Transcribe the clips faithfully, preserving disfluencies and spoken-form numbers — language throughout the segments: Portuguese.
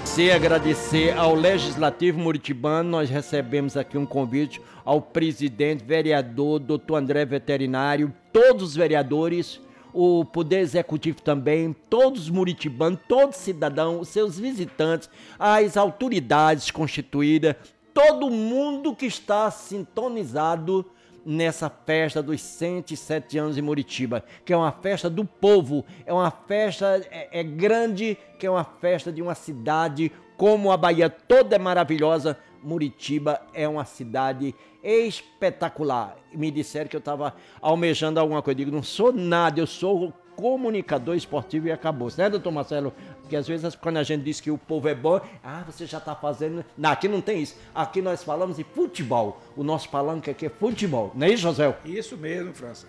agradecer, agradecer ao Legislativo Muritibano. Nós recebemos aqui um convite ao presidente, vereador, doutor André Veterinário, todos os vereadores, o Poder Executivo também, todos os muritibanos, todos os cidadãos, os seus visitantes, as autoridades constituídas, todo mundo que está sintonizado nessa festa dos cento e sete anos em Muritiba, que é uma festa do povo, é uma festa é, é grande, que é uma festa de uma cidade, como a Bahia toda é maravilhosa, Muritiba é uma cidade espetacular. Me disseram que eu estava almejando alguma coisa, eu digo, não sou nada, eu sou comunicador esportivo e acabou, né, doutor Marcelo? Porque às vezes quando a gente diz que o povo é bom, ah, você já está fazendo... Não, aqui não tem isso. Aqui nós falamos de futebol. O nosso palanque aqui é futebol. Não é isso, José? Isso mesmo, França.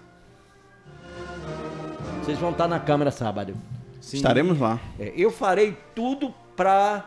Vocês vão estar na Câmara sábado. Sim. Estaremos lá. É, eu farei tudo para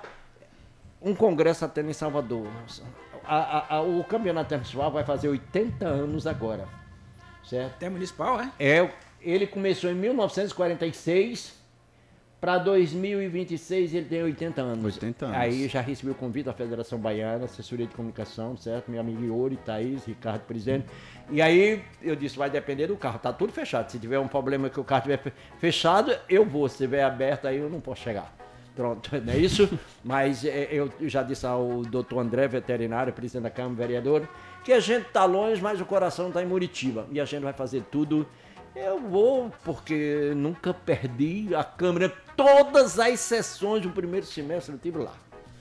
um congresso até em Salvador. A, a, a, o Campeonato Municipal vai fazer oitenta anos agora. Certo? Até municipal, é? É, ele começou em mil novecentos e quarenta e seis... Para dois mil e vinte e seis ele tem oitenta anos. oitenta anos. Aí já recebi o convite da Federação Baiana, assessoria de comunicação, certo? Meu amigo Iori, Thaís, Ricardo, presidente. E aí eu disse, vai depender do carro, tá tudo fechado. Se tiver um problema que o carro estiver fechado, eu vou. Se estiver aberto, aí eu não posso chegar. Pronto, não é isso? Mas é, eu já disse ao doutor André, veterinário, presidente da Câmara, vereador, que a gente tá longe, mas o coração tá em Muritiba. E a gente vai fazer tudo. Eu vou, porque nunca perdi a Câmara. Todas as sessões do primeiro semestre eu tive lá.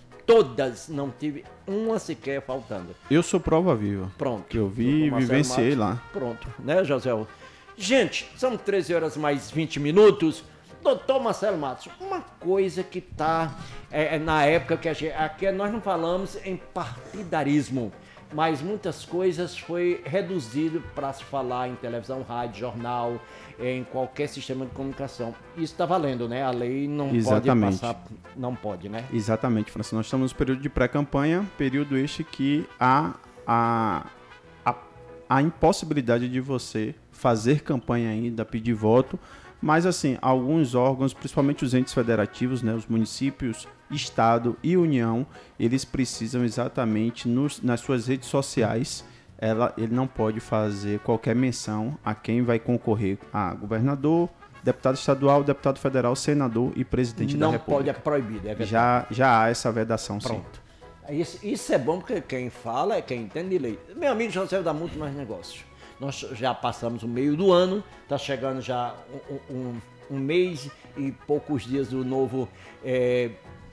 Todas, não tive uma sequer faltando. Eu sou prova viva. Pronto. Que eu vi e vivenciei lá. Pronto, né, José? Gente, são treze horas mais vinte minutos. Doutor Marcelo Matos, uma coisa que tá é, na época que a gente... Aqui nós não falamos em partidarismo, mas muitas coisas foi reduzido para se falar em televisão, rádio, jornal, em qualquer sistema de comunicação. Isso está valendo, né? A lei não Exatamente. pode passar, não pode, né? Exatamente, França. Nós estamos no período de pré-campanha, período este que há a, a, a impossibilidade de você fazer campanha ainda, pedir voto, mas assim, alguns órgãos, principalmente os entes federativos, né, os municípios, Estado e União, eles precisam exatamente nos, nas suas redes sociais, ela, ele não pode fazer qualquer menção a quem vai concorrer a governador, deputado estadual, deputado federal, senador e presidente não da República. Não pode, é proibido, é verdade. Já, já há essa vedação, Pronto. Sim. Isso, isso é bom porque quem fala é quem entende de lei. Meu amigo José dá muito mais negócios. Nós já passamos o meio do ano, está chegando já um, um, um mês e poucos dias do novo é,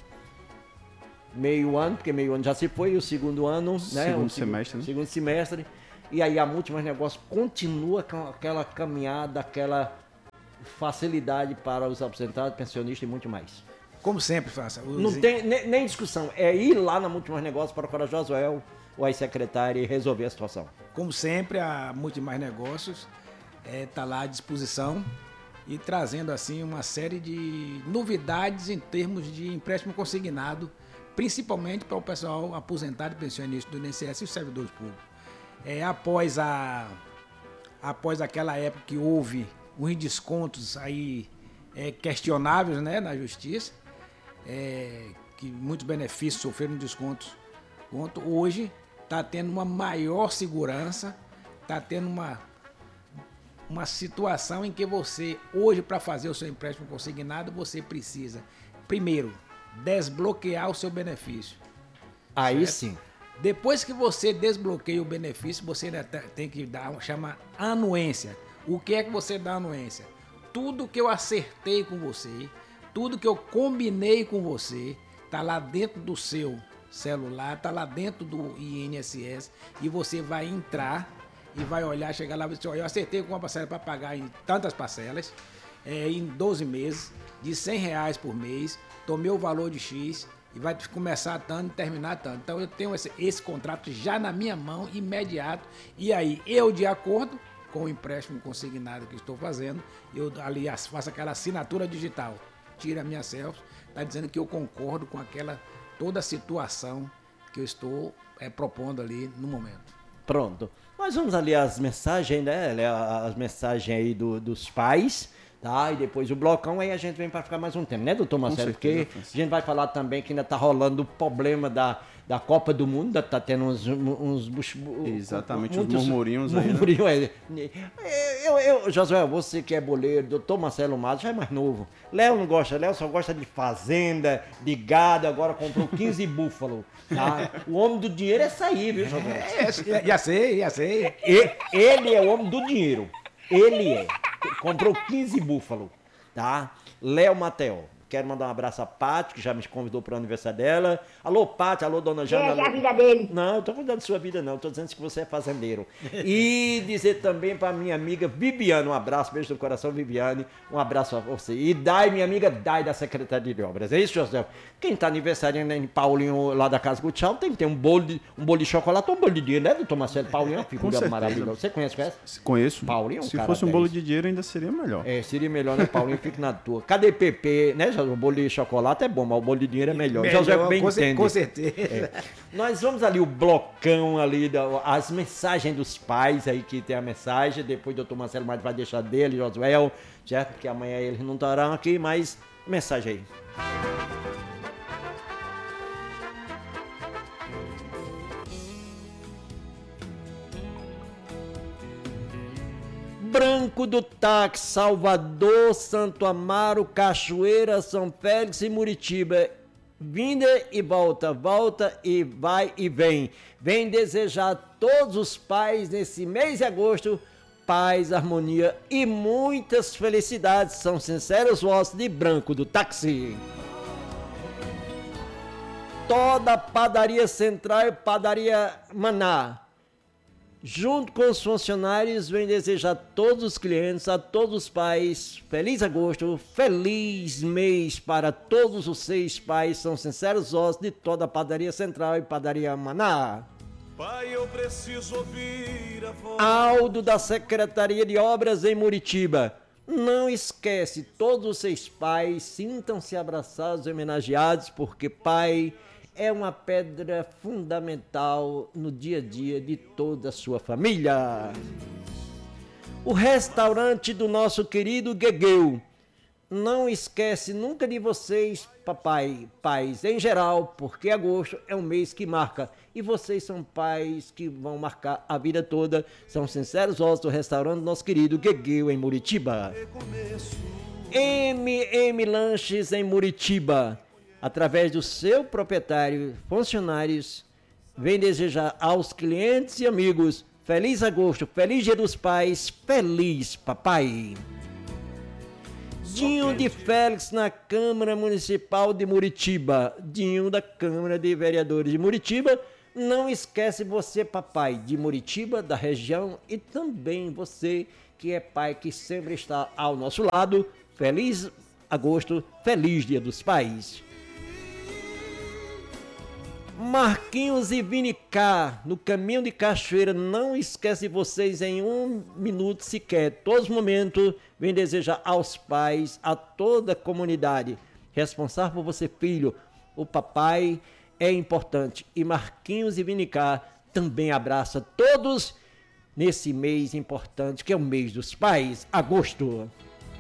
meio ano, porque meio ano já se foi, e o segundo ano, né? Segundo o semestre. Segundo, segundo semestre. E aí a Multi Mais Negócios continua com aquela caminhada, aquela facilidade para os aposentados, pensionistas e muito mais. Como sempre, França. Não tem nem, nem discussão, é ir lá na Multi Mais Negócios para o Josué ou a secretária e resolver a situação. Como sempre, a Multi Mais Negócios está é, lá à disposição e trazendo assim uma série de novidades em termos de empréstimo consignado, principalmente para o pessoal aposentado e pensionista do I N S S e os servidores públicos. É, após, a, após aquela época que houve uns descontos aí, é, questionáveis, né, na justiça, é, que muitos benefícios sofreram descontos, quanto hoje está tendo uma maior segurança, está tendo uma, uma situação em que você, hoje, para fazer o seu empréstimo consignado, você precisa, primeiro, desbloquear o seu benefício. Aí certo? Sim. Depois que você desbloqueia o benefício, você ainda tem que dar, chama anuência. O que é que você dá anuência? Tudo que eu acertei com você, tudo que eu combinei com você, está lá dentro do seu celular, está lá dentro do I N S S e você vai entrar e vai olhar, chegar lá e dizer, olha, eu acertei com uma parcela para pagar em tantas parcelas, é, em doze meses, de cem reais por mês, tomei o valor de X e vai começar tanto e terminar tanto. Então eu tenho esse, esse contrato já na minha mão, imediato, e aí eu, de acordo com o empréstimo consignado que estou fazendo, eu ali faço aquela assinatura digital, tiro a minha selfie, está dizendo que eu concordo com aquela toda a situação que eu estou é, propondo ali no momento. Pronto. Nós vamos ali as mensagens, né? As mensagens aí do, dos pais, Tá, e depois o blocão, aí a gente vem para ficar mais um tempo, né, doutor Marcelo? Porque a gente vai falar também que ainda tá rolando o problema da, da Copa do Mundo, ainda tá tendo uns... uns, uns Exatamente, muitos, uns murmurinhos aí, murmurinho, né? Eu, eu, Josué, você que é boleiro, doutor Marcelo Matos já é mais novo. Léo não gosta, Léo só gosta de fazenda, de gado, agora comprou quinze búfalos. Tá? O homem do dinheiro é sair, viu, Josué? É, já sei, já sei. E- Ele é o homem do dinheiro. Ele é. Comprou quinze búfalos, tá? Léo Mateo. Quero mandar um abraço a Paty, que já me convidou para o aniversário dela. Alô, Paty, alô, dona Jana. Veja a vida dele. Não, eu tô cuidando da sua vida, não. Tô dizendo que você é fazendeiro. E dizer também para minha amiga Viviane, um abraço, beijo do coração, Viviane. Um abraço a você. E Dai, minha amiga Dai, da Secretaria de Obras. É isso, José? Quem tá aniversariando em Paulinho, lá da Casa Gutial, tem que ter um bolo de, um bolo de chocolate ou um bolo de dinheiro, né, doutor Marcelo? Paulinho é uma figura certeza. maravilhosa. Você conhece, conhece? Conheço. Paulinho é um Se cara fosse um dez. bolo de dinheiro, ainda seria melhor. É, seria melhor, né, Paulinho? Fique na tua. Cadê P P, né, José? O bolo de chocolate é bom, mas o bolo de dinheiro é melhor. Melhor, José bem com, cer- entende. com certeza. É. Nós vamos ali, o blocão ali, da- as mensagens dos pais aí, que tem a mensagem. Depois o doutor Marcelo mais vai deixar dele, Josué, certo? Porque amanhã eles não estarão aqui, mas mensagem aí. Branco do Táxi, Salvador, Santo Amaro, Cachoeira, São Félix e Muritiba. Vinda e volta, volta e vai e vem. Vem desejar a todos os pais nesse mês de agosto paz, harmonia e muitas felicidades. São sinceros votos de Branco do Táxi. Toda a Padaria Central e Padaria Maná, junto com os funcionários, vem desejar a todos os clientes, a todos os pais, feliz agosto, feliz mês para todos os seis pais. São sinceros votos de toda a Padaria Central e Padaria Maná. Pai, eu preciso ouvir a voz. Aldo, da Secretaria de Obras em Muritiba. Não esquece, todos os seis pais sintam-se abraçados e homenageados, porque pai é uma pedra fundamental no dia a dia de toda a sua família. O restaurante do nosso querido Guegueu. Não esquece nunca de vocês, papai, pais em geral, porque agosto é um mês que marca. E vocês são pais que vão marcar a vida toda. São sinceros votos do restaurante do nosso querido Guegueu em Muritiba. M M Lanches em Muritiba. Através do seu proprietário, funcionários, vem desejar aos clientes e amigos feliz agosto, feliz Dia dos Pais, feliz papai. Dinho de Félix na Câmara Municipal de Muritiba. Dinho da Câmara de Vereadores de Muritiba. Não esquece você, papai de Muritiba, da região, e também você que é pai que sempre está ao nosso lado. Feliz agosto, feliz Dia dos Pais. Marquinhos e Vinicá, no caminho de Cachoeira, não esquece vocês em um minuto sequer. Todos os momentos, vem desejar aos pais, a toda a comunidade, responsável por você, filho, o papai é importante. E Marquinhos e Vinicá também abraça todos nesse mês importante, que é o mês dos pais, agosto.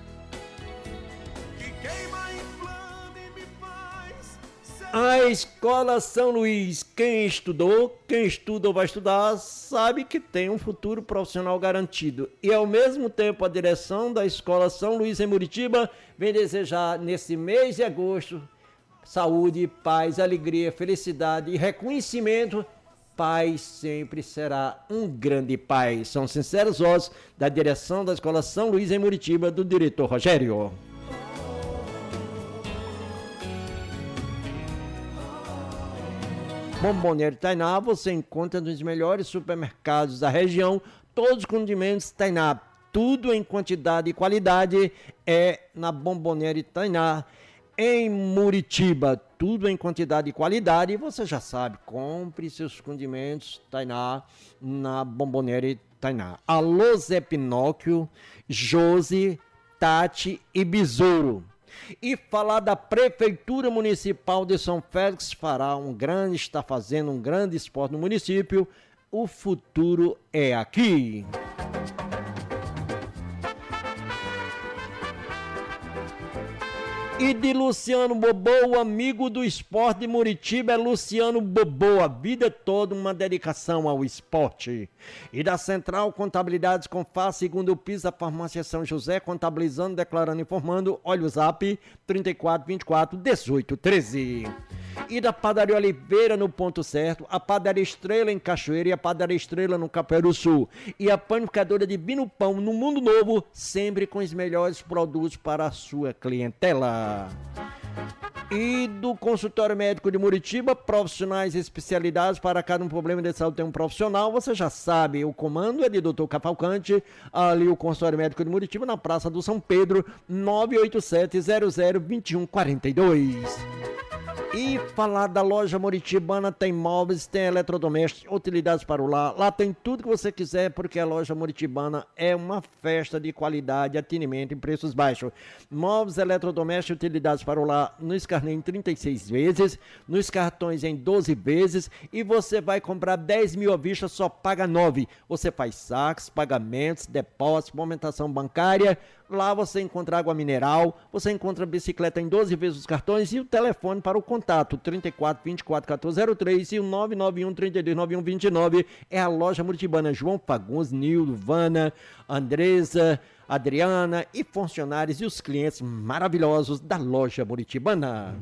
A Escola São Luís, quem estudou, quem estuda ou vai estudar, sabe que tem um futuro profissional garantido. E ao mesmo tempo a direção da Escola São Luís em Muritiba vem desejar nesse mês de agosto saúde, paz, alegria, felicidade e reconhecimento. Pai sempre será um grande pai. São sinceros votos da direção da Escola São Luís em Muritiba, do diretor Rogério. Bomboniere Tainá você encontra nos melhores supermercados da região, todos os condimentos Tainá, tudo em quantidade e qualidade é na Bomboniere Tainá, em Muritiba, tudo em quantidade e qualidade, e você já sabe, compre seus condimentos Tainá na Bomboniere Tainá. Alô Zé Pinóquio, Josi, Tati e Besouro. E falar da Prefeitura Municipal de São Félix, fará um grande, está fazendo um grande esporte no município. O futuro é aqui. E de Luciano Boboa, o amigo do esporte de Muritiba é Luciano Boboa, a vida toda uma dedicação ao esporte. E da Central Contabilidades com F A, segundo o piso da Farmácia São José, contabilizando, declarando, informando, olha o zap, trinta e quatro, vinte e quatro, dezoito, treze. E da Padaria Oliveira no Ponto Certo, a Padaria Estrela em Cachoeira e a Padaria Estrela no Capoeiro Sul. E a Panificadora Divino Pão no Mundo Novo, sempre com os melhores produtos para a sua clientela. E do Consultório Médico de Muritiba, profissionais especializados para cada um problema de saúde tem um profissional, você já sabe, o comando é de doutor Cavalcante, ali o Consultório Médico de Muritiba, na Praça do São Pedro, nove oito sete, zero zero, dois um quatro dois. E falar da loja Muritibana, tem móveis, tem eletrodomésticos, utilidades para o lar. Lá tem tudo que você quiser, porque a loja Muritibana é uma festa de qualidade, atendimento em preços baixos. Móveis, eletrodomésticos, utilidades para o lar nos carnês em trinta e seis vezes, nos cartões em doze vezes, e você vai comprar dez mil à vista, só paga nove. Você faz saques, pagamentos, depósitos, movimentação bancária. Lá você encontra água mineral, você encontra bicicleta em doze vezes os cartões e o telefone para o contato trinta e quatro, vinte e quatro, quatorze zero três e o nove nove um, trinta e dois, noventa e um, vinte e nove é a loja Muritibana. João Fagundes, Nildo, Vana, Andresa, Adriana e funcionários e os clientes maravilhosos da loja Muritibana.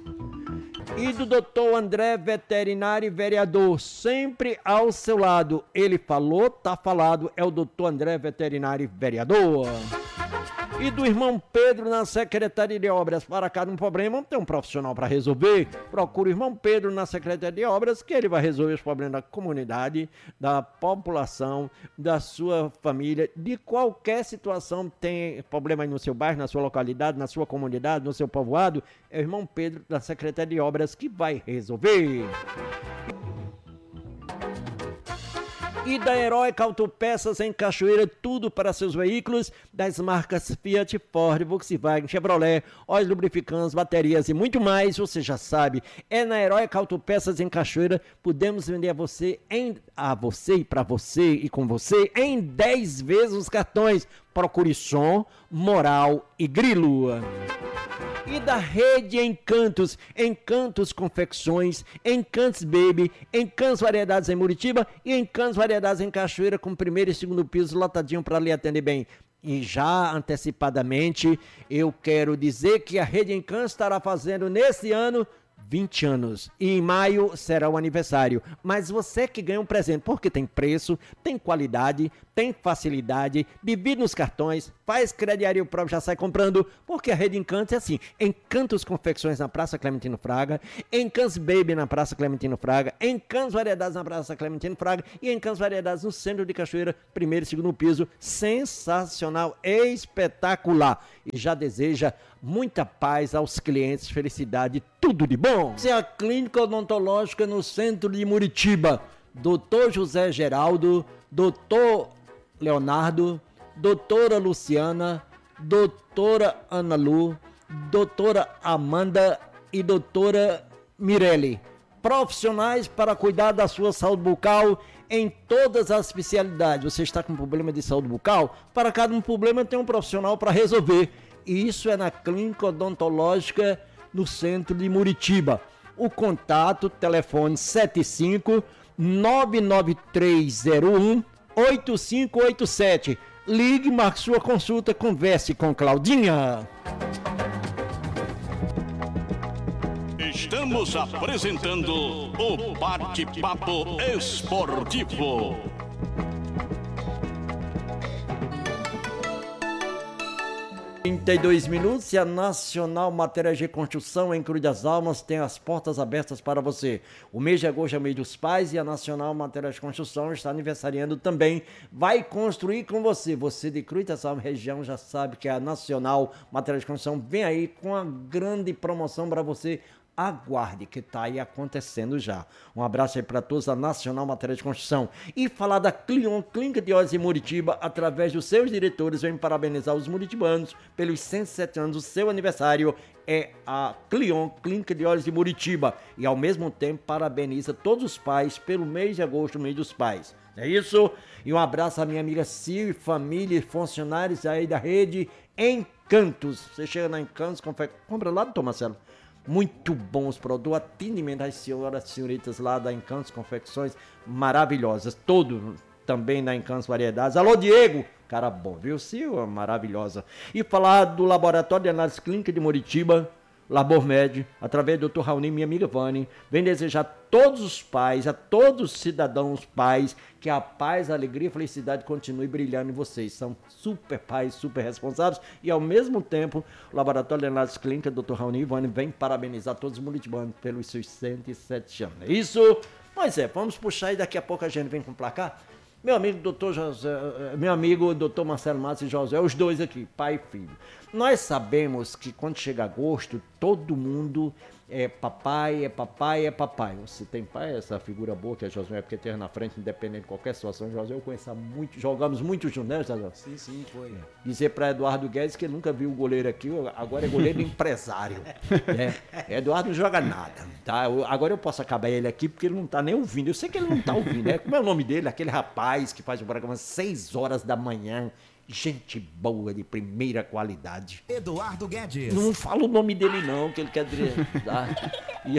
E do doutor André, veterinário e vereador, sempre ao seu lado. Ele falou, tá falado, é o doutor André, veterinário e vereador. E do irmão Pedro na Secretaria de Obras, para cada um problema tem um profissional para resolver. Procure o irmão Pedro na Secretaria de Obras, que ele vai resolver os problemas da comunidade, da população, da sua família, de qualquer situação. Tem problema aí no seu bairro, na sua localidade, na sua comunidade, no seu povoado, é o irmão Pedro da Secretaria de Obras que vai resolver. E da Heróica Autopeças em Cachoeira, tudo para seus veículos, das marcas Fiat, Ford, Volkswagen, Chevrolet, óleos lubrificantes, baterias e muito mais, você já sabe, é na Heróica Autopeças em Cachoeira, podemos vender a você, em, a você e para você e com você, em dez vezes os cartões. Procure som, moral e grilo. E da Rede Encantos, Encantos Confecções, Encantos Baby, Encantos Variedades em Muritiba e Encantos Variedades em Cachoeira, com primeiro e segundo piso lotadinho para lhe atender bem. E já antecipadamente, eu quero dizer que a Rede Encantos estará fazendo nesse ano vinte anos, e em maio será o aniversário, mas você que ganha um presente, porque tem preço, tem qualidade, tem facilidade, divide nos cartões, faz crediário próprio, já sai comprando, porque a Rede Encantos é assim, Encantos Confecções na Praça Clementino Fraga, Encantos Baby na Praça Clementino Fraga, Encantos Variedades na Praça Clementino Fraga e Encantos Variedades no centro de Cachoeira, primeiro e segundo piso, sensacional, espetacular, e já deseja muita paz aos clientes, felicidade, tudo de bom. Essa é a Clínica Odontológica no centro de Muritiba. doutor José Geraldo, doutor Leonardo, doutora Luciana, doutora Ana Lu, doutora Amanda e doutora Mirelle. Profissionais para cuidar da sua saúde bucal em todas as especialidades. Você está com problema de saúde bucal? Para cada um problema tem um profissional para resolver. E isso é na Clínica Odontológica no centro de Muritiba. O contato, telefone sete cinco nove nove três zero um oito cinco oito sete. Ligue, marque sua consulta, converse com Claudinha. Estamos apresentando o Bate-Papo Esportivo. trinta e dois minutos e a Nacional Materiais de Construção em Cruz das Almas tem as portas abertas para você. O mês de agosto é o mês dos pais e a Nacional Materiais de Construção está aniversariando também. Vai construir com você. Você de Cruz das Almas região já sabe que a Nacional Materiais de Construção vem aí com uma grande promoção para você. Aguarde que está aí acontecendo já. Um abraço aí para todos da Nacional Materiais de Construção. E falar da Clion, Clínica de Olhos em Muritiba, através dos seus diretores, vem parabenizar os muritibanos pelos cento e sete anos do seu aniversário. É a Clion, Clínica de Olhos de Muritiba. E ao mesmo tempo parabeniza todos os pais pelo mês de agosto, mês dos pais. É isso? E um abraço à minha amiga Sil e família e funcionários aí da rede Encantos. Você chega na Encantos, compra, compra lá, doutor Marcelo. Muito bons produtos, atendimento às senhoras, senhoritas lá da Encantos Confecções, maravilhosas. Todo também na Encantos Variedades. Alô, Diego! Cara bom, viu? Sil, maravilhosa. E falar do Laboratório de Análise Clínica de Muritiba, Labormed, através do doutor Raoni, minha amiga Vani, vem desejar a todos os pais, a todos os cidadãos pais, que a paz, a alegria e a felicidade continue brilhando em vocês. São super pais, super responsáveis e, ao mesmo tempo, o Laboratório de Análise Clínica, doutor Raoni e Vani, vem parabenizar todos os muritibanos pelos seus cento e sete anos. É isso? Pois é, vamos puxar e daqui a pouco a gente vem com o placar. Meu amigo doutor José, meu amigo doutor Marcelo Matos e José, os dois aqui, pai e filho. Nós sabemos que quando chega agosto, todo mundo é papai, é papai, é papai. Você tem pai, essa figura boa que é José, porque tem na frente, independente de qualquer situação. José, eu conheço muito, jogamos muito juntos, né, José? Sim, sim, foi. É. Dizer para Eduardo Guedes que ele nunca viu o goleiro aqui, agora é goleiro empresário. É. Eduardo não joga nada, tá? Eu, agora eu posso acabar ele aqui porque ele não tá nem ouvindo. Eu sei que ele não tá ouvindo, né? Como é o nome dele? Aquele rapaz que faz o programa às seis horas da manhã. Gente boa, de primeira qualidade. Eduardo Guedes. Não fala o nome dele não, que ele quer dizer. Tá? E,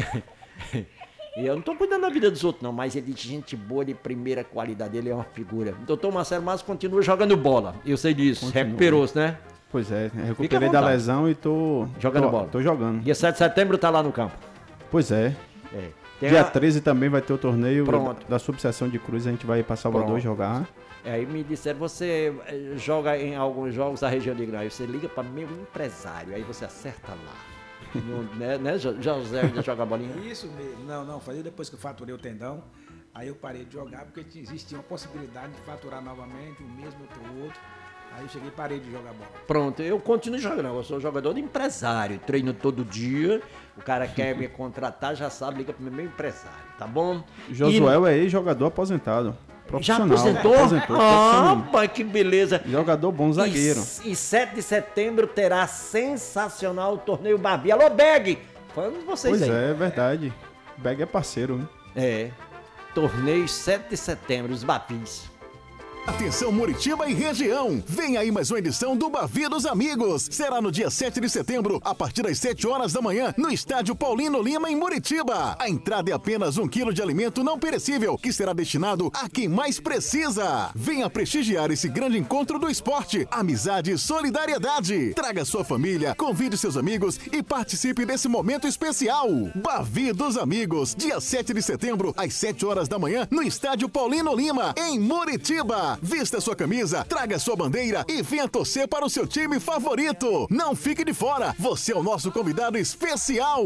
e eu não tô cuidando da vida dos outros não, mas ele de gente boa, de primeira qualidade, ele é uma figura. Doutor Marcelo Matos continua jogando bola, eu sei disso, recuperou-se, né? Pois é, recuperei da lesão e tô jogando tô, bola. Tô jogando. Dia sete de setembro tá lá no campo. Pois é. É. Tem Dia a... treze também vai ter o torneio Pronto. da subseção de Cruz, a gente vai para Salvador Pronto. jogar. Aí me disseram, você joga em alguns jogos da região de Grão, aí você liga para meu empresário, aí você acerta lá. No, né, né, José ainda joga bolinha? Isso mesmo. Não, não, fazia depois que eu faturei o tendão, aí eu parei de jogar porque existia uma possibilidade de faturar novamente, um mês, outro, outro. Aí eu cheguei e parei de jogar bola. Pronto, eu continuo jogando, eu sou jogador de empresário, treino todo dia, o cara quer me contratar, já sabe, liga pro meu empresário, tá bom? Josuel e... é ex-jogador aposentado. Já Profissional. aposentou? Aposentou, Ah, profissional. pai, que beleza. Jogador bom, zagueiro. E, e sete de setembro terá sensacional o torneio Barbie. Alô, Beg! Falando de vocês Pois aí. é, é verdade. Beg é parceiro, hein? É. Torneio sete de setembro, os Babis. Atenção Muritiba e região, vem aí mais uma edição do Bavi dos Amigos. Será no dia sete de setembro, a partir das sete horas da manhã, no estádio Paulino Lima, em Muritiba. A entrada é apenas um quilo de alimento não perecível, que será destinado a quem mais precisa. Venha prestigiar esse grande encontro do esporte, amizade e solidariedade. Traga sua família, convide seus amigos e participe desse momento especial. Bavi dos Amigos, dia sete de setembro, às sete horas da manhã, no estádio Paulino Lima, em Muritiba. Vista sua camisa, traga sua bandeira e venha torcer para o seu time favorito. Não fique de fora, você é o nosso convidado especial.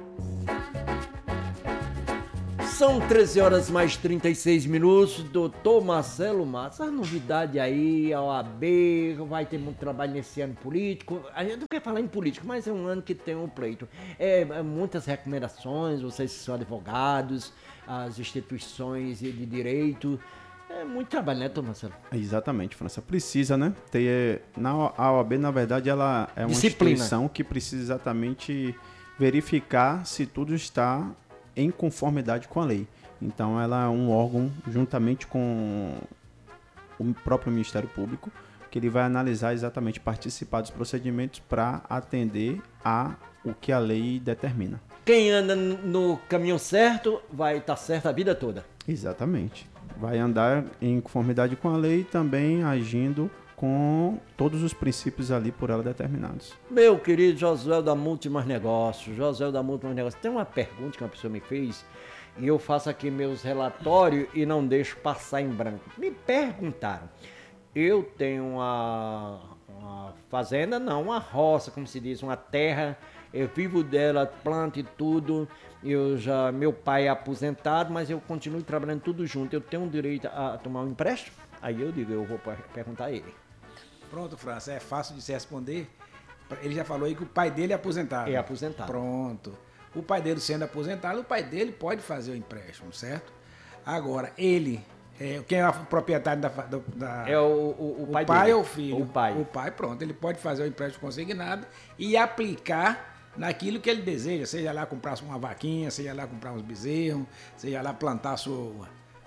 São treze horas mais trinta e seis minutos, doutor Marcelo Matos, a novidade aí, a O A B, vai ter muito trabalho nesse ano político, a gente não quer falar em político, mas é um ano que tem um pleito, é, é muitas recomendações, vocês que são advogados, as instituições de direito, é muito trabalho, né, doutor Marcelo? Exatamente, França. Precisa, né? Ter, na, a O A B, na verdade, ela é uma Disciplina. instituição que precisa exatamente verificar se tudo está em conformidade com a lei. Então, ela é um órgão, juntamente com o próprio Ministério Público, que ele vai analisar exatamente, participar dos procedimentos para atender a o que a lei determina. Quem anda no caminho certo vai estar certo a vida toda. Exatamente. Vai andar em conformidade com a lei e também agindo com todos os princípios ali por ela determinados. Meu querido Josué da Múltiplos Negócios, Josué da Múltiplos Negócios, tem uma pergunta que uma pessoa me fez e eu faço aqui meus relatórios e não deixo passar em branco. Me perguntaram, eu tenho uma, uma fazenda, não, uma roça, como se diz, uma terra, eu vivo dela, planto e tudo, eu já, meu pai é aposentado, mas eu continuo trabalhando tudo junto, eu tenho direito a tomar um empréstimo? Aí eu digo, eu vou perguntar a ele. Pronto, França, é fácil de se responder. Ele já falou aí que o pai dele é aposentado. É aposentado. Pronto. O pai dele sendo aposentado, o pai dele pode fazer o empréstimo, certo? Agora, ele, é, quem é o proprietário da... da, da é o, o, o, o pai, pai dele. ou o filho? O pai. O pai, pronto. Ele pode fazer o empréstimo consignado e aplicar naquilo que ele deseja. Seja lá comprar uma vaquinha, seja lá comprar uns bezerros, seja lá plantar sua...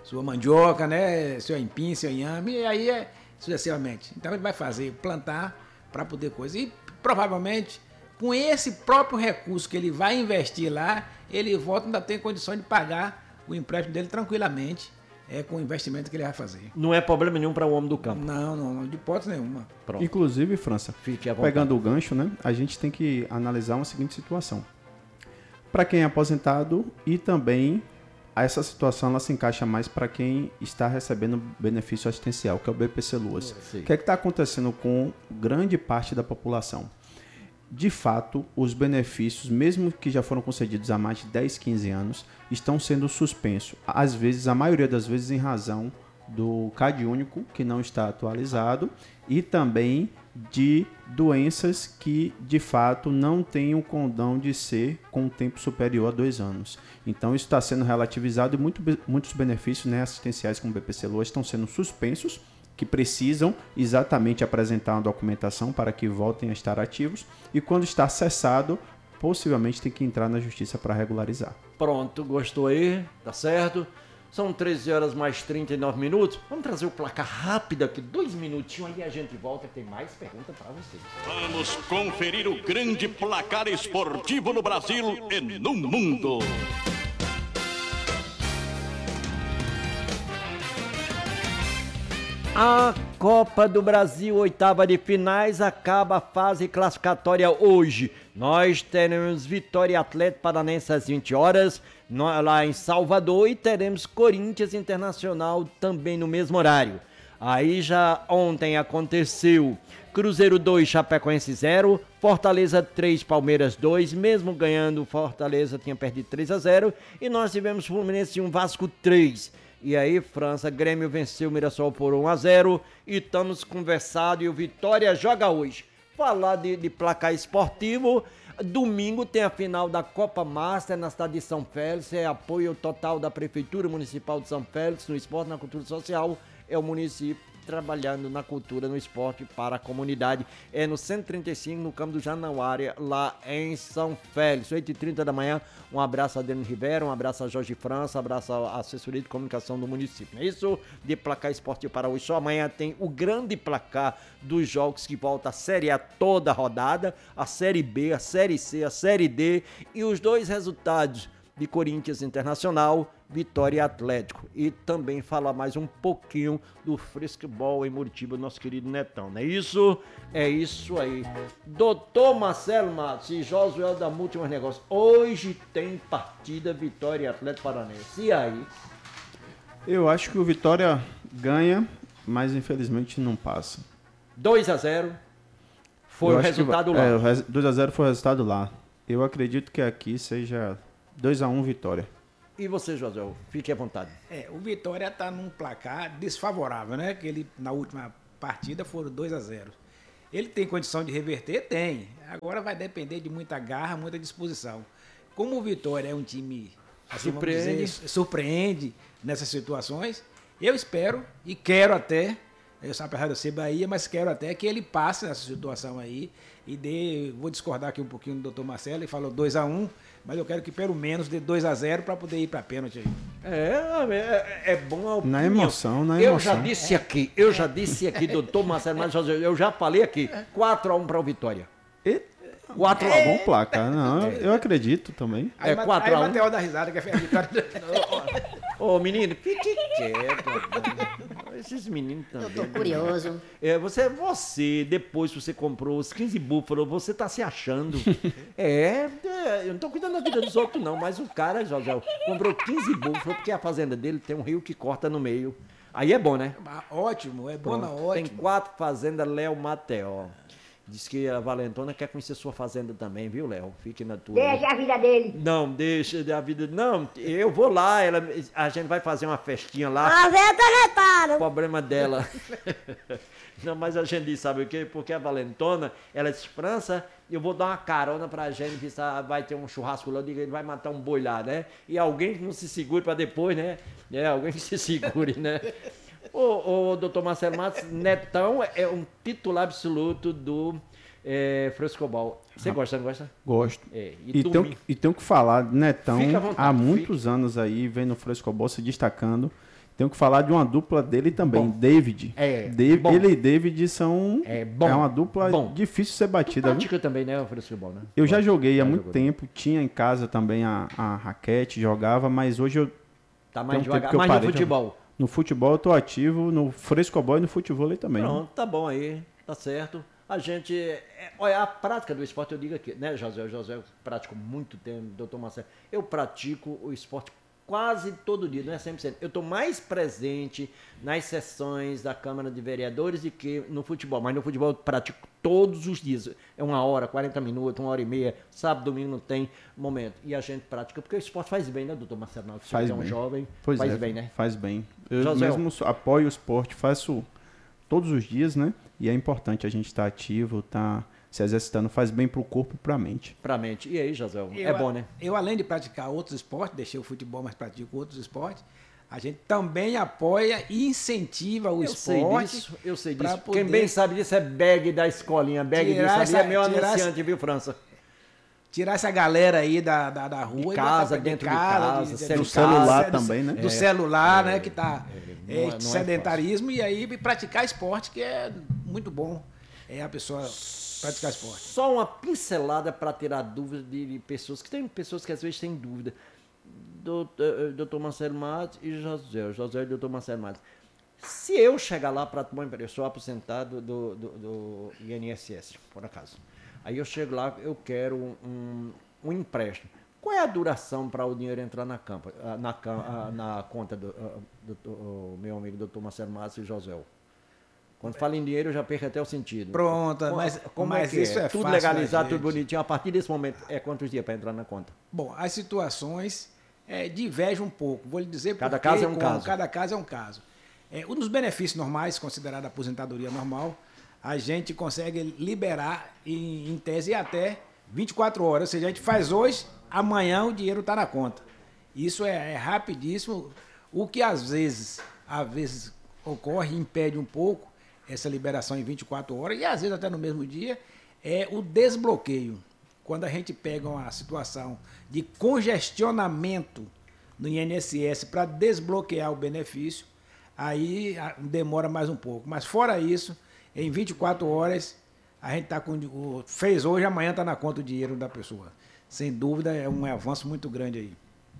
sua mandioca, né? Seu empim, seu inhame, e aí é sucessivamente. Então ele vai fazer, plantar para poder coisa. E provavelmente, com esse próprio recurso que ele vai investir lá, ele volta e ainda tem condições de pagar o empréstimo dele tranquilamente, é, com o investimento que ele vai fazer. Não é problema nenhum para o homem do campo. Não, não, não, de hipótese nenhuma. Pronto. Inclusive, França, Fique à vontade. pegando o gancho, né? A gente tem que analisar uma seguinte situação. Para quem é aposentado e também essa situação ela se encaixa mais para quem está recebendo benefício assistencial, que é o B P C Luas. Sim. O que é que está acontecendo com grande parte da população? De fato, os benefícios, mesmo que já foram concedidos há mais de dez, quinze anos, estão sendo suspensos. Às vezes, a maioria das vezes, em razão do C A D único, que não está atualizado, e também de doenças que, de fato, não têm o condão de ser com um tempo superior a dois anos. Então, isso está sendo relativizado e muito, muitos benefícios, né, assistenciais como o B P C Luas estão sendo suspensos, que precisam exatamente apresentar uma documentação para que voltem a estar ativos, e quando está cessado, possivelmente tem que entrar na justiça para regularizar. Pronto, gostou aí? Tá certo? São treze horas mais trinta e nove minutos. Vamos trazer o placar rápido aqui, dois minutinhos, aí a gente volta que tem mais perguntas para vocês. Vamos conferir o grande placar esportivo no Brasil e no mundo. A Copa do Brasil, oitava de finais, acaba a fase classificatória hoje. Nós teremos Vitória e Atlético Paranaense às vinte horas, lá em Salvador, e teremos Corinthians Internacional também no mesmo horário. Aí já ontem aconteceu Cruzeiro dois, Chapecoense zero, Fortaleza três, Palmeiras dois, mesmo ganhando, Fortaleza tinha perdido três a zero, e nós tivemos Fluminense um, Vasco três. E aí, França, Grêmio venceu o Mirassol por um a zero e estamos conversados e o Vitória joga hoje. Falar de, de placar esportivo, domingo tem a final da Copa Master na cidade de São Félix, é apoio total da Prefeitura Municipal de São Félix no esporte, na cultura social, é o município trabalhando na cultura, no esporte para a comunidade. É no cento e trinta e cinco, no campo do Janauária, lá em São Félix, oito e trinta da manhã. Um abraço a Adriano Ribeiro, um abraço a Jorge França, um abraço à assessoria de comunicação do município. É isso de placar esportivo para hoje. Só amanhã tem o grande placar dos jogos que volta a Série A toda rodada, a Série B, a Série C, a Série D e os dois resultados de Corinthians Internacional, Vitória e Atlético. E também falar mais um pouquinho do frescobol em Muritiba, nosso querido Netão, não é isso? É isso aí. Doutor Marcelo Matos e Josué da Múltiplos Negócios. Hoje tem partida Vitória e Atlético Paranaense. E aí? Eu acho que o Vitória ganha, mas infelizmente não passa. dois a zero foi Eu o acho que resultado vai- lá. É, o res- dois a zero foi o resultado lá. Eu acredito que aqui seja dois a um Vitória. E você, Josué? Fique à vontade. É, o Vitória está num placar desfavorável, né? Que ele, na última partida, foram dois a zero. Ele tem condição de reverter? Tem. Agora vai depender de muita garra, muita disposição. Como o Vitória é um time, assim, vamos Surpreende. dizer, surpreende nessas situações, eu espero e quero até, eu sou apesar de eu ser Bahia, mas quero até que ele passe nessa situação aí e dê, vou discordar aqui um pouquinho do doutor Marcelo, ele falou dois a um, mas eu quero que pelo menos dê dois a zero para poder ir para pênalti aí. É, é, é bom a opinião. Na emoção, na Eu emoção. já disse aqui, eu já disse aqui, doutor Marcelo Matos, eu já falei aqui, quatro a um para o Vitória. E... quatro a É um. bom placar, não, eu- eu acredito também. Aí, É Ma- quatro aí a um. o Mateus dá risada, que é a vitória. Ô, menino, fique quieto. Esses meninos Eu também. tô curioso. É, você, você, depois que você comprou os quinze búfalos, você tá se achando. É, é, eu não tô cuidando da vida dos outros não, mas o cara, José, comprou quinze búfalos porque a fazenda dele tem um rio que corta no meio. Aí é bom, né? Ótimo, é bom, Pronto. não, Tem ótimo. quatro fazendas Léo Mateó. Diz que a Valentona quer conhecer sua fazenda também, viu, Léo? Fique na tua. Deixa a vida dele. Não, deixa a vida. Não, eu vou lá, ela, a gente vai fazer uma festinha lá. A venda O retada. problema dela. Não, mas a gente diz, sabe o quê? Porque a Valentona, ela disse, França, eu vou dar uma carona pra gente, que sa- vai ter um churrasco lá, eu digo, ele vai matar um boi lá, né? E alguém que não se segure pra depois, né? É, alguém que se segure, né? Ô, ô, doutor Marcelo Matos, Netão é um titular absoluto do é, frescobol. Você gosta, não gosta? Gosto. É, e E, domingo- tenho, e tenho que falar, Netão, Fica à vontade, há muitos anos aí, vem no frescobol se destacando. Tenho que falar de uma dupla dele também, Bom. David. É, David bom. ele e David são... É bom. É uma dupla Bom. difícil de ser Tu batida. viu? pratica também, né, o futebol, né? Eu já joguei há Já muito jogou, tempo, tinha em casa também a, a raquete, jogava, mas hoje eu, Tá tem mais um tempo devagar, que eu mais no parei de futebol. no futebol eu tô ativo, no frescobol e no futebol também. né? Pronto, tá bom aí, tá certo. A gente, é, olha, a prática do esporte, eu digo aqui, né, José? O José pratico muito tempo, doutor Marcelo. Eu pratico o esporte quase todo dia, não é cem por cento. Eu estou mais presente nas sessões da Câmara de Vereadores do que no futebol. Mas no futebol eu pratico todos os dias. É uma hora, quarenta minutos, uma hora e meia. Sábado, domingo não tem momento. E a gente pratica, porque o esporte faz bem, né, doutor Marcelo? Você Faz é um bem. jovem, Pois faz é, bem, né? faz bem. Eu José. mesmo so- apoio o esporte, faço todos os dias, né? E é importante a gente estar ativo, estar se exercitando, faz bem pro corpo e pra mente. Pra mente. E aí, José? É Eu, bom, né? Eu, além de praticar outros esportes, deixei o futebol, mas pratico outros esportes, a gente também apoia e incentiva o Eu sei esporte. disso, eu sei pra disso. Quem poder bem sabe disso é Bag da escolinha. Bag disso tirar ali é essa- meu tirar anunciante, viu, França? Tirar essa galera aí da, da, da rua. De e casa, botar pra dentro de casa, de- celular, Do celular do- também, né? Do É, celular, né? Que tá não é, é- não é sedentarismo. E aí praticar esporte, que é muito bom. É a pessoa praticar esporte. Só uma pincelada para tirar dúvida de, de pessoas, que tem pessoas que às vezes têm dúvida. Doutor, doutor Marcelo Matos e José, José e doutor Marcelo Matos. Se eu chegar lá para tomar emprego, eu sou aposentado do, do, do I N S S, por acaso. Aí eu chego lá, eu quero um, um empréstimo. Qual é a duração para o dinheiro entrar na, campa, na, cam- na conta do, do, do meu amigo doutor Marcelo Matos e José? Quando fala em dinheiro, eu já perco até o sentido. Pronto, Como, mas, como mas é que isso é? é Tudo fácil legalizado, da tudo gente. bonitinho. A partir desse momento, é quantos dias para entrar na conta? Bom, as situações é, divergem um pouco. Vou lhe dizer Cada porque, caso é um como caso. Cada caso é um caso. É, um dos benefícios normais, considerado aposentadoria normal, a gente consegue liberar, em, em tese, até vinte e quatro horas. Ou seja, a gente faz hoje, amanhã o dinheiro está na conta. Isso é, é rapidíssimo. O que às vezes, às vezes ocorre e impede um pouco essa liberação em vinte e quatro horas, e às vezes até no mesmo dia, é o desbloqueio. Quando a gente pega uma situação de congestionamento no I N S S para desbloquear o benefício, aí ah, demora mais um pouco. Mas fora isso, em vinte e quatro horas, a gente tá com o fez hoje, amanhã está na conta o dinheiro da pessoa. Sem dúvida, é um avanço muito grande aí.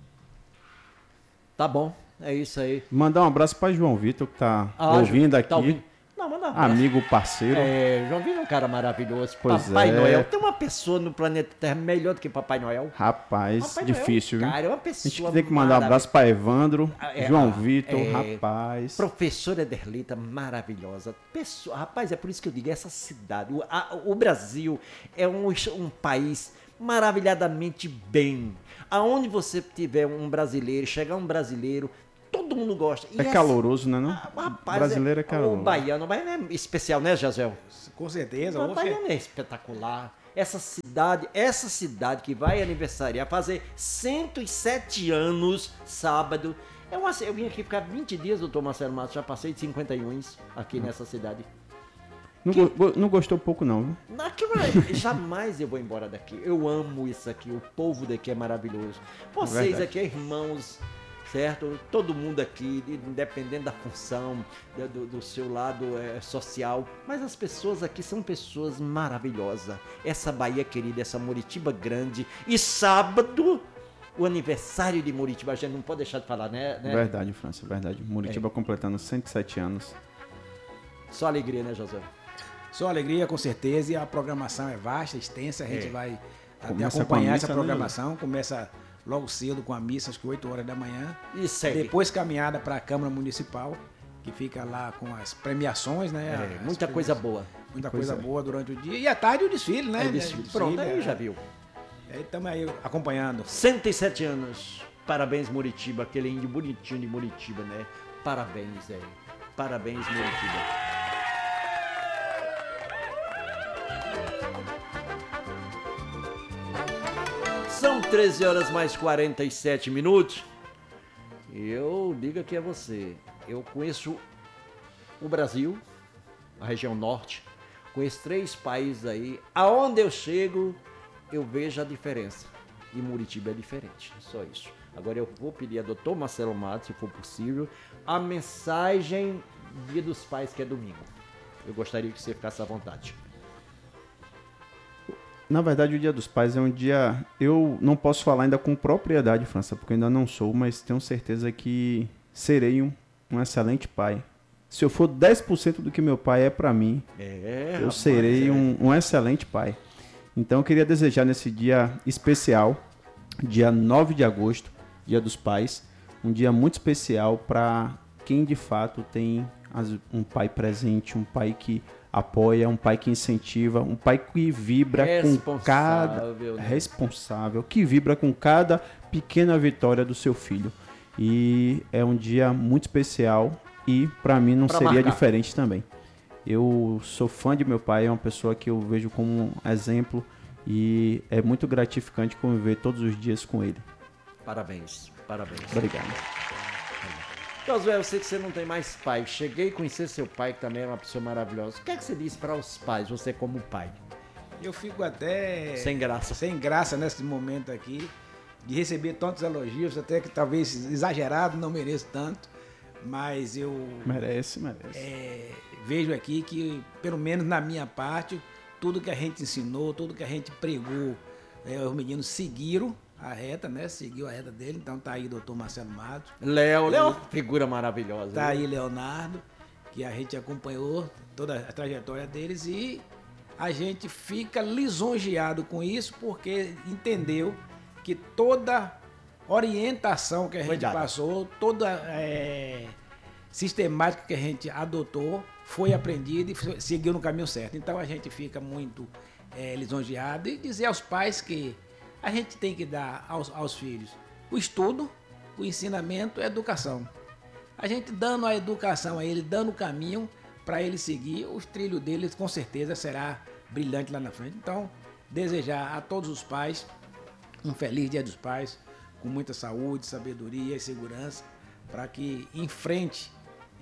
Tá bom, é isso aí. Mandar um abraço para João Vitor, que tá Ah, ouvindo Ju- aqui. tá ouvindo? Não, manda um abraço. Amigo, parceiro. É, João Vitor é um cara maravilhoso. Pois Papai é. Noel. Tem uma pessoa no planeta Terra melhor do que Papai Noel? Rapaz, Papai Noel, difícil, viu? cara, é uma A pessoa gente tem que mandar um abraço para Evandro, É, João ah, Vitor, é, rapaz. Professora Ederlita, maravilhosa. Pessoa, rapaz, é por isso que eu digo, essa cidade, o, a- o Brasil é um, um país maravilhadamente bem. Aonde você tiver um brasileiro, chegar um brasileiro, todo mundo gosta. E É essa- caloroso, né? Não? Ah, rapaz, Brasileiro é caloroso. O baiano, o baiano é especial, né, Jazel? Com certeza. O hoje é- baiano é espetacular. Essa cidade, essa cidade que vai aniversariar, fazer cento e sete anos, sábado. Eu, eu vim aqui ficar vinte dias, doutor Marcelo Matos, já passei de cinquenta e um aqui nessa cidade. Não, go- go- não gostou pouco, não, viu? Aqui, jamais eu vou embora daqui. Eu amo isso aqui, o povo daqui é maravilhoso. Vocês Verdade. aqui, irmãos, certo? Todo mundo aqui, independente da função, do, do- do seu lado é, social, mas as pessoas aqui são pessoas maravilhosas. Essa Bahia querida, essa Muritiba grande. E sábado, o aniversário de Muritiba, a gente não pode deixar de falar, né? né? Verdade, França, verdade. Muritiba completando cento e sete anos. Só alegria, né, José? Só alegria, com certeza, e a programação é vasta, extensa, a gente É. vai até Começa com a acompanhar missa, essa né, programação, começa logo cedo com a missa, às que oito horas da manhã, E segue. depois caminhada para a Câmara Municipal, que fica lá com as premiações, né? É, as muita coisa boa. Muita Pois coisa é. boa durante o dia, e à tarde o desfile, né? É, desfile. Pronto, aí já viu. Aí estamos aí acompanhando. cento e sete anos. Parabéns, Muritiba. Aquele índio bonitinho de Muritiba, né? Parabéns, é. Parabéns, Muritiba. São treze horas mais quarenta e sete minutos. Eu digo aqui a você. Eu conheço o Brasil, a região norte. Conheço três países aí. Aonde eu chego, eu vejo a diferença. E Muritiba é diferente, só isso. Agora eu vou pedir a doutor Marcelo Matos, se for possível, a mensagem Dia dos Pais, que é domingo. Eu gostaria que você ficasse à vontade. Na verdade, o Dia dos Pais é um dia... Eu não posso falar ainda com propriedade, França, porque eu ainda não sou, mas tenho certeza que serei um, um excelente pai. Se eu for dez por cento do que meu pai é para mim, é, eu rapaz, serei é. um, um excelente pai. Então, eu queria desejar nesse dia especial, dia nove de agosto, Dia dos Pais, um dia muito especial para quem de fato tem as, um pai presente, um pai que apoia, um pai que incentiva, um pai que vibra com cada... Né? Responsável, que vibra com cada pequena vitória do seu filho. E é um dia muito especial e para mim não pra seria marcar. diferente também. Eu sou fã de meu pai, é uma pessoa que eu vejo como um exemplo e é muito gratificante conviver todos os dias com ele. Parabéns, parabéns. Obrigado. Josué, eu sei que você não tem mais pai. Cheguei a conhecer seu pai, que também era uma pessoa maravilhosa. O que é que você diz para os pais, você como pai? Eu fico até... Sem graça. Sem graça nesse momento aqui, de receber tantos elogios, até que talvez exagerado, não mereço tanto, mas eu... Merece, merece. É, vejo aqui que, pelo menos na minha parte, tudo que a gente ensinou, tudo que a gente pregou, é, os meninos seguiram a reta, né? Seguiu a reta dele, então tá aí o doutor Marcelo Matos. Léo, Léo, figura maravilhosa. Tá aí Leonardo, que a gente acompanhou toda a trajetória deles e a gente fica lisonjeado com isso porque entendeu que toda orientação que a gente Cuidado. passou, toda é, sistemática que a gente adotou foi aprendida e seguiu no caminho certo. Então a gente fica muito é, lisonjeado e dizer aos pais que a gente tem que dar aos, aos filhos o estudo, o ensinamento, a educação. A gente dando a educação a ele, dando o caminho para ele seguir, os trilhos dele com certeza será brilhante lá na frente. Então, desejar a todos os pais um feliz Dia dos Pais, com muita saúde, sabedoria e segurança, para que em frente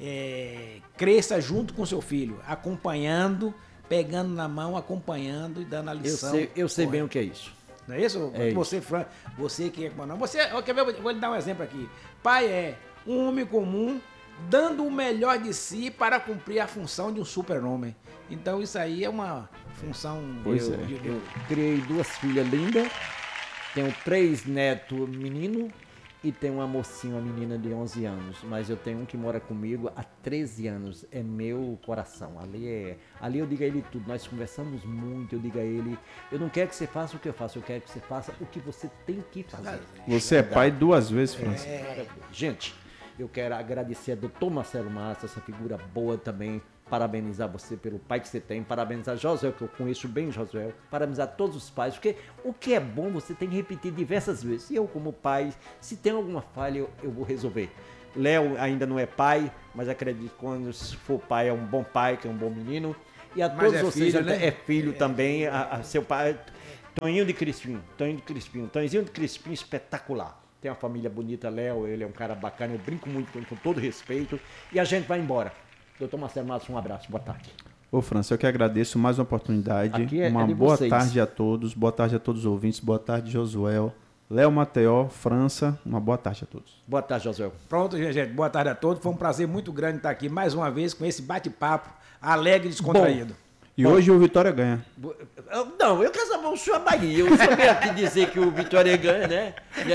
é, cresça junto com seu filho, acompanhando, pegando na mão, acompanhando e dando a Eu lição. sei, eu sei bem correta. o que é isso. Não é isso? É você, Fran, você que é não. Você, ó, quer ver? Eu vou lhe dar um exemplo aqui. Pai é um homem comum dando o melhor de si para cumprir a função de um super-homem. Então isso aí é uma função... Pois eu, é. eu, eu criei duas filhas lindas, tenho três netos menino e tenho uma mocinha, uma menina de onze anos. Mas eu tenho um que mora comigo há treze anos, é meu coração. Ali, é, ali eu digo a ele tudo, nós conversamos muito, eu digo a ele, eu não quero que você faça o que eu faço, eu quero que você faça o que você tem que fazer. Você é pai duas vezes, França. Gente, eu quero agradecer a doutor Marcelo Matos, essa figura boa também, parabenizar você pelo pai que você tem, parabenizar Josué, que eu conheço bem Josué, parabenizar todos os pais, porque o que é bom você tem que repetir diversas vezes. E eu como pai, se tem alguma falha, eu, eu vou resolver. Léo ainda não é pai, mas acredito que quando for pai é um bom pai, que é um bom menino. E a Mas todos é vocês, filho, né? é filho também, a, a seu pai, Toninho de Crispim, Toninho de Crispim, Toninho de Crispim espetacular. Tem uma família bonita, Léo, ele é um cara bacana, eu brinco muito com ele, com todo respeito. E a gente vai embora. doutor Marcelo Matos, um abraço, boa tarde. Ô, França, eu que agradeço mais uma oportunidade. Aqui é- uma é de boa vocês. tarde a todos, boa tarde a todos os ouvintes, boa tarde, Josué, Léo Mateó, França, uma boa tarde a todos. Boa tarde, Josué. Pronto, gente. Boa tarde a todos. Foi um prazer muito grande estar aqui mais uma vez com esse bate-papo alegre e descontraído. E hoje o Vitória ganha. Eu- Não, eu quero saber o senhor é Bahia. Eu só venho aqui dizer que o Vitória ganha, né?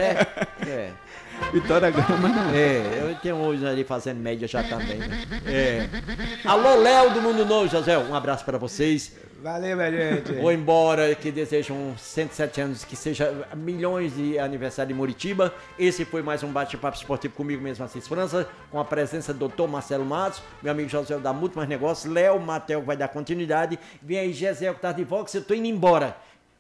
É, é. Vitória ganha, mas não. É, eu tenho hoje ali fazendo média já também. Né? É. Alô, Léo do Mundo Novo, José, um abraço para vocês. Valeu, minha gente. Vou embora, que desejam cento e sete anos, que seja milhões de aniversário de Muritiba. Esse foi mais um bate-papo esportivo comigo mesmo, Assis França, com a presença do doutor Marcelo Matos, meu amigo José da Muito Mais Negócios, Léo Matel, que vai dar continuidade. Vem aí, Gesiel, que tá de Vox, eu tô indo embora.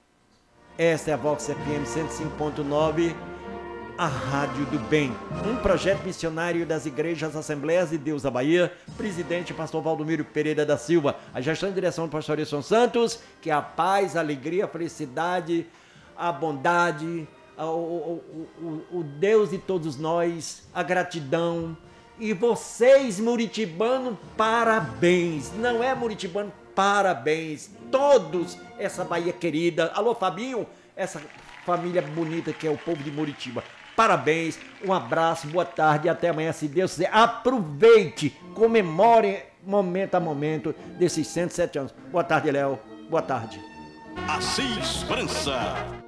Esta é a Vox F M cento e cinco ponto nove. A Rádio do Bem, um projeto missionário das Igrejas Assembleias de Deus da Bahia, presidente pastor Valdomiro Pereira da Silva, a gestão e direção do pastor Edson Santos, que a paz, a alegria, a felicidade, a bondade, a- o, o, o, o Deus de todos nós, a gratidão, e vocês, Muritibano, parabéns, não é Muritibano, parabéns, todos, essa Bahia querida, alô Fabinho, essa família bonita que é o povo de Muritiba. Parabéns, um abraço, boa tarde e até amanhã, se Deus quiser. Aproveite, comemore momento a momento desses cento e sete anos. Boa tarde, Léo. Boa tarde. Assis França.